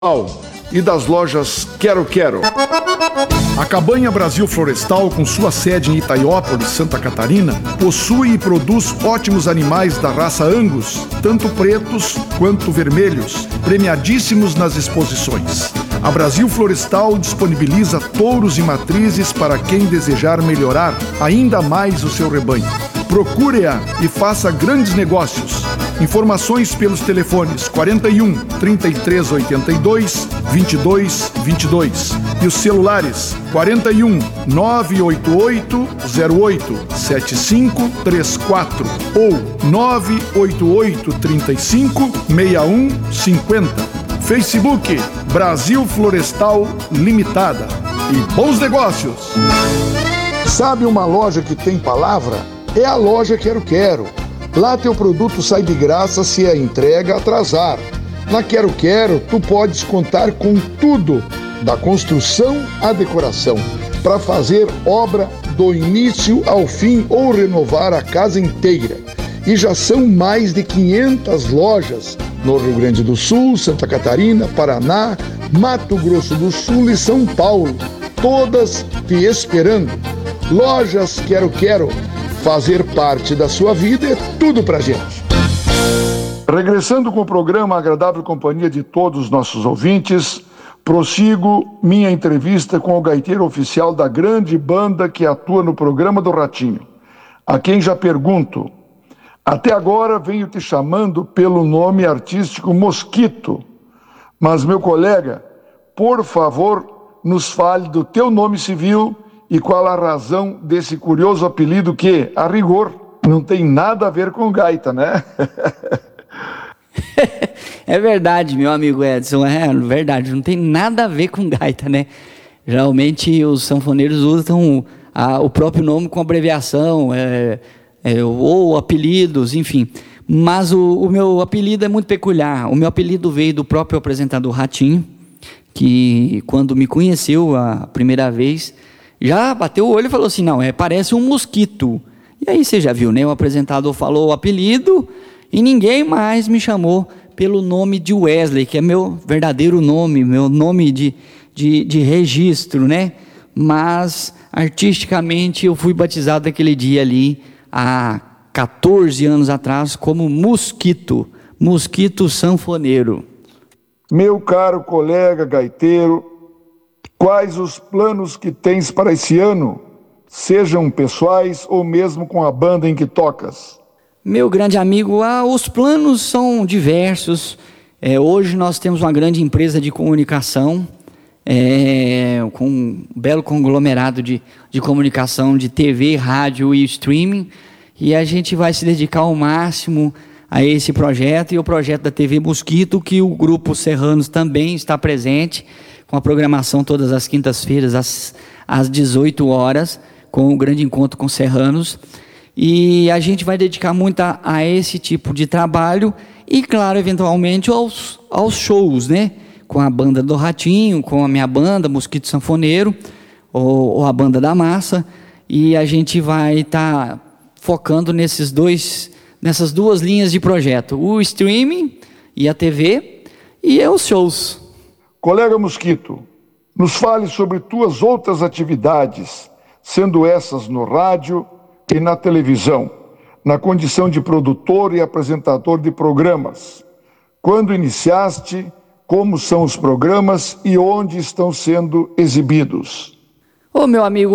e das lojas Quero Quero. A Cabanha Brasil Florestal, com sua sede em Itaiópolis, Santa Catarina, possui e produz ótimos animais da raça Angus, tanto pretos quanto vermelhos, premiadíssimos nas exposições. A Brasil Florestal disponibiliza touros e matrizes para quem desejar melhorar ainda mais o seu rebanho. Procure-a e faça grandes negócios. Informações pelos telefones 41 3382 2222 e os celulares 41 988 08 7534 ou 988 35 6150. Facebook Brasil Florestal Limitada. E bons negócios! Sabe uma loja que tem palavra? É a loja Quero Quero. Lá teu produto sai de graça se a entrega atrasar. Na Quero Quero, tu podes contar com tudo, da construção à decoração, para fazer obra do início ao fim ou renovar a casa inteira. E já são mais de 500 lojas no Rio Grande do Sul, Santa Catarina, Paraná, Mato Grosso do Sul e São Paulo, todas te esperando. Lojas Quero Quero. Fazer parte da sua vida é tudo pra gente. Regressando com o programa Agradável Companhia de todos os nossos ouvintes, prossigo minha entrevista com o gaiteiro oficial da grande banda que atua no programa do Ratinho, a quem já pergunto: até agora venho te chamando pelo nome artístico Mosquito, mas meu colega, por favor, nos fale do teu nome civil e qual a razão desse curioso apelido que, a rigor, não tem nada a ver com gaita, né? É verdade, meu amigo Edson, é verdade, não tem nada a ver com gaita, né? Geralmente os sanfoneiros usam o próprio nome com abreviação, ou apelidos, enfim. Mas o meu apelido é muito peculiar. O meu apelido veio do próprio apresentador Ratinho, que quando me conheceu a primeira vez, já bateu o olho e falou assim, não, parece um mosquito. E aí você já viu, né? O apresentador falou o apelido e ninguém mais me chamou pelo nome de Wesley, que é meu verdadeiro nome, meu nome de registro, né? Mas, artisticamente, eu fui batizado aquele dia ali, há 14 anos atrás, como Mosquito, Mosquito Sanfoneiro. Meu caro colega gaiteiro, quais os planos que tens para esse ano, sejam pessoais ou mesmo com a banda em que tocas? Meu grande amigo, os planos são diversos. Hoje nós temos uma grande empresa de comunicação, com um belo conglomerado de comunicação de TV, rádio e streaming, e a gente vai se dedicar ao máximo a esse projeto e o projeto da TV Mosquito, que o Grupo Serranos também está presente, com a programação todas as quintas-feiras, às 18 horas, com o grande encontro com Serranos. E a gente vai dedicar muito a esse tipo de trabalho e, claro, eventualmente aos shows, né? Com a banda do Ratinho, com a minha banda, Mosquito Sanfoneiro, ou a banda da Massa. E a gente vai estar focando nessas duas linhas de projeto, o streaming e a TV e os shows. Colega Mosquito, nos fale sobre tuas outras atividades, sendo essas no rádio e na televisão, na condição de produtor e apresentador de programas. Quando iniciaste, como são os programas e onde estão sendo exibidos? Meu amigo,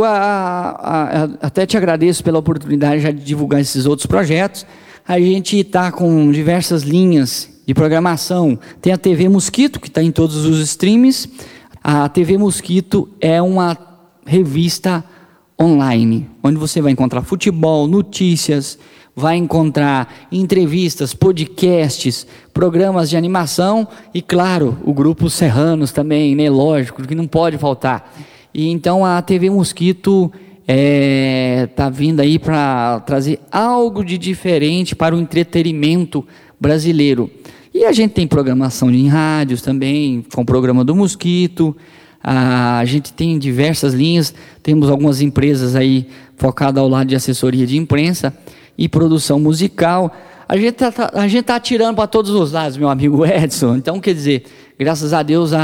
até te agradeço pela oportunidade já de divulgar esses outros projetos. A gente está com diversas linhas de programação. Tem a TV Mosquito, que está em todos os streams. A TV Mosquito é uma revista online, onde você vai encontrar futebol, notícias, vai encontrar entrevistas, podcasts, programas de animação e, claro, o Grupo Serranos também, né? Lógico, que não pode faltar. E então a TV Mosquito está vindo aí para trazer algo de diferente para o entretenimento brasileiro. E a gente tem programação em rádios também, com o programa do Mosquito. A gente tem diversas linhas, temos algumas empresas aí focadas ao lado de assessoria de imprensa e produção musical. A gente tá atirando para todos os lados, meu amigo Edson. Então, quer dizer, graças a Deus,